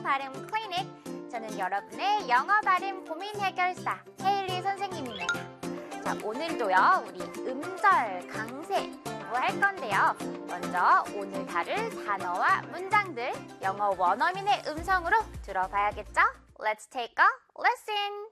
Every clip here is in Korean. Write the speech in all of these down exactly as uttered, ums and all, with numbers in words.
발음 클리닉. 저는 여러분의 영어 발음 고민 해결사 헤일리 선생님입니다. 자, 오늘도요 우리 음절 강세 공부할 건데요. 먼저 오늘 다룰 단어와 문장들 영어 원어민의 음성으로 들어봐야겠죠? Let's take a listen.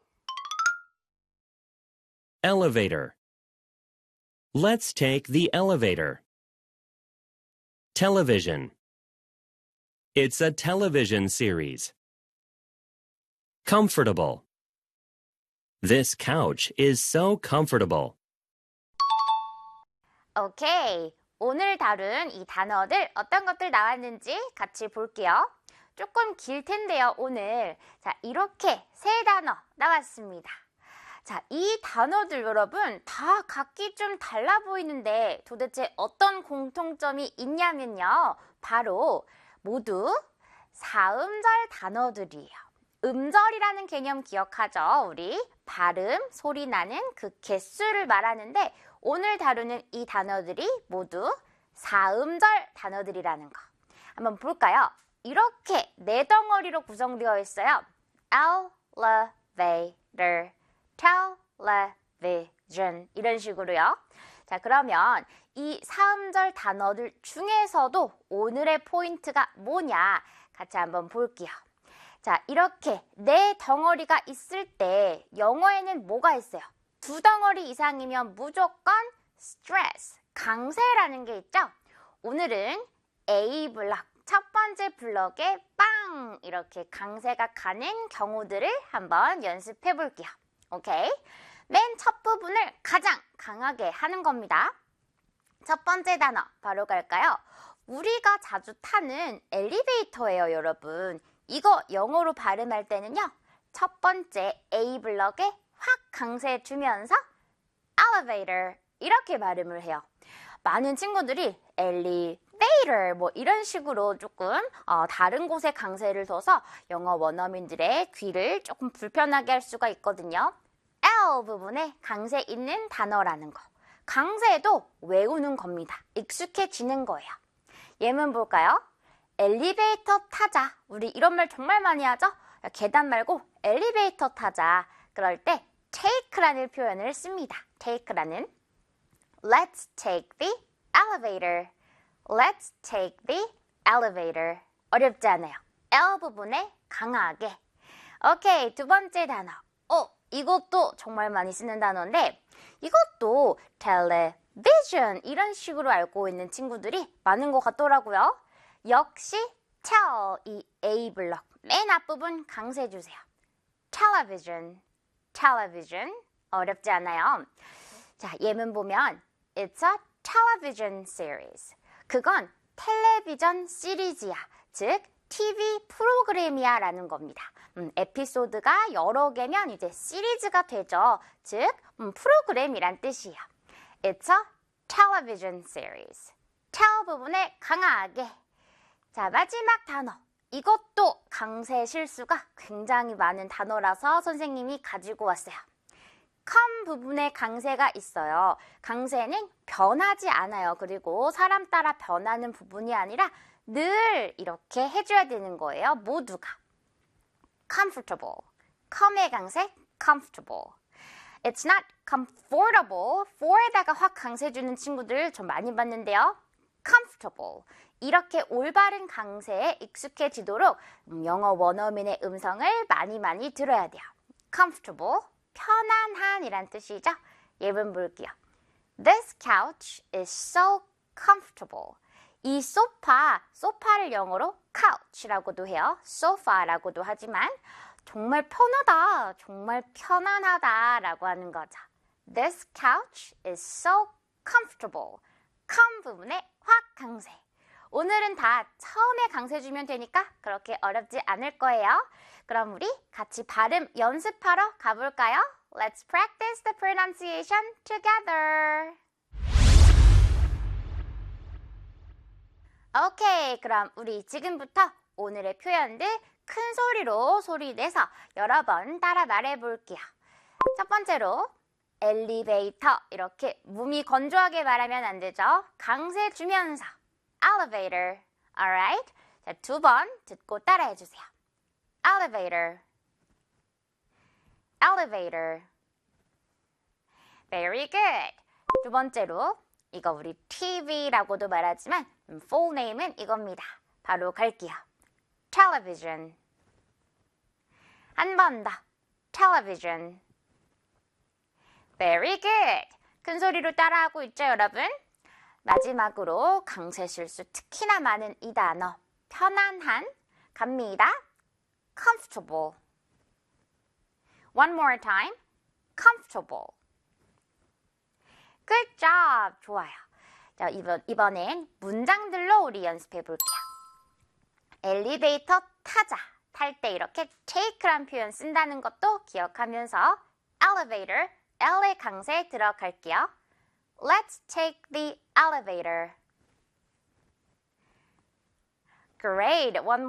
Elevator. Let's take the elevator. Television. It's a television series. Comfortable. This couch is so comfortable. 오케이. 오늘 다룬 이 단어들 어떤 것들 나왔는지 같이 볼게요. 조금 길 텐데요, 오늘. 자, 이렇게 세 단어 나왔습니다. 자, 이 단어들 여러분 다 각기 좀 달라 보이는데 도대체 어떤 공통점이 있냐면요. 바로 모두 사음절 단어들이에요. 음절이라는 개념 기억하죠? 우리 발음, 소리 나는 그 개수를 말하는데 오늘 다루는 이 단어들이 모두 사음절 단어들이라는 거. 한번 볼까요? 이렇게 네 덩어리로 구성되어 있어요. elevator, television 이런 식으로요. 자, 그러면 이 사음절 단어들 중에서도 오늘의 포인트가 뭐냐 같이 한번 볼게요. 자, 이렇게 네 덩어리가 있을 때 영어에는 뭐가 있어요? 두 덩어리 이상이면 무조건 stress, 강세라는 게 있죠? 오늘은 A 블럭, 첫 번째 블럭에 빵! 이렇게 강세가 가는 경우들을 한번 연습해 볼게요. 오케이? 맨 첫 부분을 가장 강하게 하는 겁니다. 첫 번째 단어 바로 갈까요? 우리가 자주 타는 엘리베이터예요, 여러분. 이거 영어로 발음할 때는요. 첫 번째 A 블럭에 확 강세 주면서 elevator 이렇게 발음을 해요. 많은 친구들이 elevator 뭐 이런 식으로 조금 어, 다른 곳에 강세를 둬서 영어 원어민들의 귀를 조금 불편하게 할 수가 있거든요. L 부분에 강세 있는 단어라는 거. 강세도 외우는 겁니다. 익숙해지는 거예요. 예문 볼까요? 엘리베이터 타자. 우리 이런 말 정말 많이 하죠? 계단 말고 엘리베이터 타자. 그럴 때 take라는 표현을 씁니다. take라는 Let's take the elevator. Let's take the elevator. 어렵지 않아요. L 부분에 강하게. 오케이, 두 번째 단어. 어, 이것도 정말 많이 쓰는 단어인데 이것도 television 이런 식으로 알고 있는 친구들이 많은 것 같더라고요. 역시 tell 이 A 블럭 맨 앞부분 강세 주세요. television, television 어렵지 않아요. 자, 예문 보면 It's a television series. 그건 텔레비전 시리즈야. 즉 티비 프로그램이야 라는 겁니다. 음, 에피소드가 여러 개면 이제 시리즈가 되죠. 즉 음, 프로그램이란 뜻이에요. It's a television series. tell 부분에 강하게. 자, 마지막 단어. 이것도 강세 실수가 굉장히 많은 단어라서 선생님이 가지고 왔어요. come 부분에 강세가 있어요. 강세는 변하지 않아요. 그리고 사람 따라 변하는 부분이 아니라 늘 이렇게 해줘야 되는 거예요. 모두가. comfortable. come의 강세, comfortable. It's not comfortable. for에다가 확 강세 주는 친구들 좀 많이 봤는데요. comfortable. 이렇게 올바른 강세에 익숙해지도록 영어 원어민의 음성을 많이 많이 들어야 돼요. comfortable, 편안한 이란 뜻이죠. 예문 볼게요. This couch is so comfortable. 이 소파, 소파를 영어로 couch라고도 해요. sofa라고도 하지만 정말 편하다, 정말 편안하다 라고 하는 거죠. This couch is so comfortable. come 부분에 확 강세. 오늘은 다 처음에 강세 주면 되니까 그렇게 어렵지 않을 거예요. 그럼 우리 같이 발음 연습하러 가볼까요? Let's practice the pronunciation together. 오케이, 그럼 우리 지금부터 오늘의 표현들 큰 소리로 소리 내서 여러 번 따라 말해볼게요. 첫 번째로 엘리베이터 이렇게 몸이 건조하게 말하면 안 되죠. 강세 주면서 elevator, alright? 자, 두 번 듣고 따라해 주세요. elevator, elevator. Very good. 두 번째로 이거 우리 티비라고도 말하지만 full name은 이겁니다. 바로 갈게요. television. 한 번 더. television. Very good. 큰 소리로 따라하고 있죠, 여러분? 마지막으로 강세 실수 특히나 많은 이 단어. 편안한. 갑니다. comfortable. One more time. comfortable. Good job. 좋아요. 자, 이번, 이번엔 문장들로 우리 연습해 볼게요. 엘리베이터 타자. 탈 때 이렇게 take란 표현 쓴다는 것도 기억하면서 elevator, L의 강세 들어갈게요. Let's take the elevator. Great. One